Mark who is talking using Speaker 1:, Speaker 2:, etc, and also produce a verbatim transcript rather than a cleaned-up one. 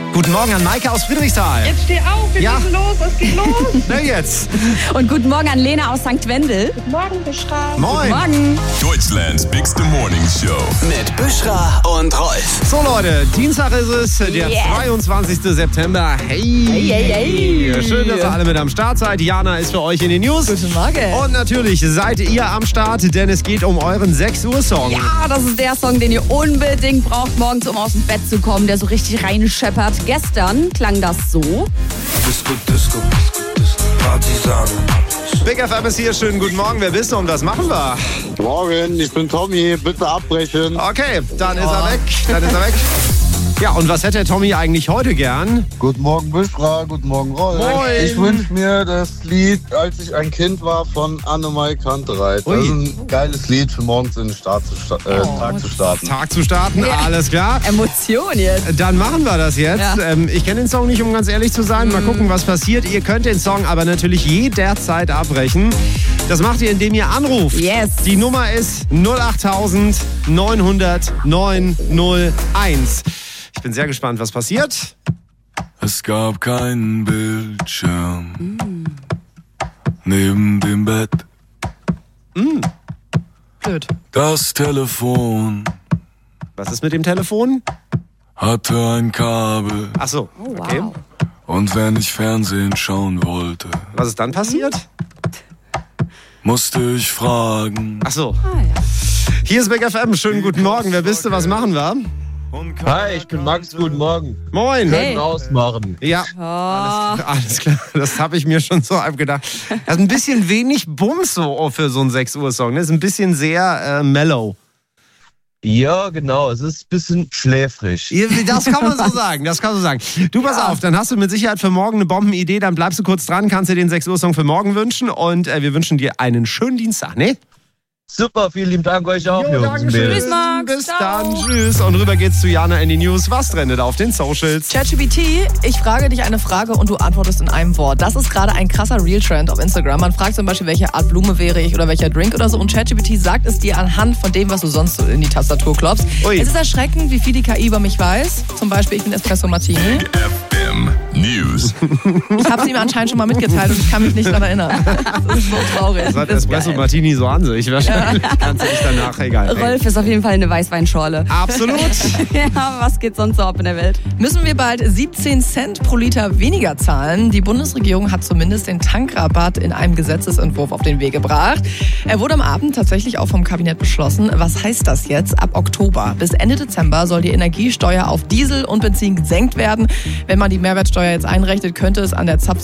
Speaker 1: Guten Morgen an Maike aus Friedrichsthal.
Speaker 2: Jetzt steh auf, wir
Speaker 1: Ja.
Speaker 2: müssen los, es geht los.
Speaker 1: Na jetzt.
Speaker 3: Und guten Morgen an Lena aus Sankt Wendel.
Speaker 2: Guten Morgen, Buschra.
Speaker 1: Moin.
Speaker 3: Morgen.
Speaker 4: Deutschlands bigste Morning Show.
Speaker 5: Mit Buschra und Rolf.
Speaker 1: So Leute, Dienstag ist es, der
Speaker 3: Yes.
Speaker 1: zweiundzwanzigsten September. Hey.
Speaker 3: Hey, hey, hey.
Speaker 1: Schön, dass ihr alle mit am Start seid. Jana ist für euch in den News.
Speaker 3: Guten Morgen.
Speaker 1: Und natürlich seid ihr am Start, denn es geht um euren sechs Uhr Song.
Speaker 3: Ja, das ist der Song, den ihr unbedingt braucht, morgens um aus dem Bett zu kommen, der so richtig reinscheppert. Gestern klang das so.
Speaker 6: Disco, Disco, Disco, Partisane.
Speaker 1: Big F M ist hier. Schönen guten Morgen. Wer bist du und was machen wir?
Speaker 7: Morgen, ich bin Tommy, bitte abbrechen.
Speaker 1: Okay, dann ist er weg. Dann ist er weg. Ja, und was hätte der Tommy eigentlich heute gern?
Speaker 7: Guten Morgen, Buschra, guten Morgen, Rolf.
Speaker 1: Moin.
Speaker 7: Ich wünsche mir das Lied, als ich ein Kind war, von Annemai Kantereit. Das
Speaker 1: Ui.
Speaker 7: ist ein geiles Lied für morgens in den Start zu sta- äh,
Speaker 3: Oh.
Speaker 7: Tag zu starten.
Speaker 1: Tag zu starten,
Speaker 3: Ja.
Speaker 1: alles klar.
Speaker 3: Emotion jetzt.
Speaker 1: Dann machen wir das jetzt.
Speaker 3: Ja.
Speaker 1: Ähm, ich kenne den Song nicht, um ganz ehrlich zu sein. Mal gucken, was passiert. Ihr könnt den Song aber natürlich jederzeit abbrechen. Das macht ihr, indem ihr anruft.
Speaker 3: Yes.
Speaker 1: Die Nummer ist null acht neun null null neun null eins. Ich bin sehr gespannt, was passiert.
Speaker 4: Es gab keinen Bildschirm neben dem Bett.
Speaker 3: Blöd.
Speaker 4: Das Telefon
Speaker 1: Was ist mit dem Telefon?
Speaker 4: hatte ein Kabel.
Speaker 1: Ach so,
Speaker 3: Oh, wow.
Speaker 1: okay.
Speaker 4: Und wenn ich Fernsehen schauen wollte,
Speaker 1: Was ist dann passiert?
Speaker 4: musste ich fragen.
Speaker 1: Ach so.
Speaker 3: Ah, ja.
Speaker 1: Hier ist Big F M. Schönen guten Morgen. Wer bist du? Was machen wir?
Speaker 7: Hi, ich bin Max, guten Morgen.
Speaker 1: Moin.
Speaker 3: Hey.
Speaker 7: Ausmachen.
Speaker 1: Ja. Alles, alles klar, das habe ich mir schon so gedacht. Das ist ein bisschen wenig Bums so für so einen sechs Uhr Song. Das ist ein bisschen sehr äh, mellow.
Speaker 8: Ja, genau. Es ist ein bisschen schläfrig.
Speaker 1: Das kann man so sagen, das kann man so sagen. Du, pass auf, dann hast du mit Sicherheit für morgen eine Bombenidee, dann bleibst du kurz dran, kannst dir den sechs Uhr Song für morgen wünschen und äh, wir wünschen dir einen schönen Dienstag, ne?
Speaker 8: Super, vielen lieben Dank euch auch.
Speaker 1: Jo,
Speaker 8: Jungs und
Speaker 1: Dankeschön.
Speaker 8: Mädels.
Speaker 3: Tschüss, Max.
Speaker 1: Bis
Speaker 3: Ciao.
Speaker 1: dann, tschüss. Und rüber geht's zu Jana in die News. Was trendet auf den Socials?
Speaker 9: ChatGPT, ich frage dich eine Frage und du antwortest in einem Wort. Das ist gerade ein krasser Real-Trend auf Instagram. Man fragt zum Beispiel, welche Art Blume wäre ich oder welcher Drink oder so. Und ChatGPT sagt es dir anhand von dem, was du sonst so in die Tastatur klopfst.
Speaker 1: Ui.
Speaker 9: Es ist erschreckend, wie viel die K I über mich weiß. Zum Beispiel, ich bin Espresso Martini.
Speaker 4: F M News.
Speaker 9: Ich habe es ihm anscheinend schon mal mitgeteilt und ich kann mich nicht daran erinnern. Das ist so traurig.
Speaker 1: Das hat
Speaker 9: Das ist
Speaker 1: Espresso
Speaker 9: geil.
Speaker 1: Martini so an sich wahrscheinlich. Kannst du dich danach, egal. Ey.
Speaker 3: Rolf ist auf jeden Fall eine Weißweinschorle.
Speaker 1: Absolut.
Speaker 3: Ja, was geht sonst so ab in der Welt?
Speaker 9: Müssen wir bald siebzehn Cent pro Liter weniger zahlen? Die Bundesregierung hat zumindest den Tankrabatt in einem Gesetzesentwurf auf den Weg gebracht. Er wurde am Abend tatsächlich auch vom Kabinett beschlossen. Was heißt das jetzt? Ab Oktober bis Ende Dezember soll die Energiesteuer auf Diesel und Benzin gesenkt werden. Wenn man die Mehrwertsteuer jetzt einrechnet, könnte es an der Zapf